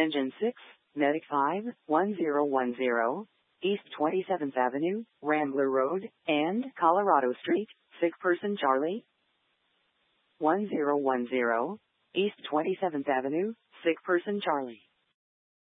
Engine 6, Medic 5, 1010, East 27th Avenue, Rambler Road, and Colorado Street, sick person Charlie. 1010, East 27th Avenue, sick person Charlie.